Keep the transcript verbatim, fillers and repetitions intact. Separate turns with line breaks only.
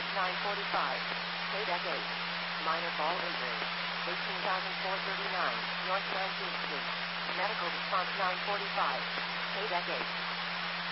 response nine forty-five. K-Deck eight. Minor fall injury. eighteen thousand four hundred thirty-nine, North nineteenth Street. Medical response nine forty-five. K-Deck eight.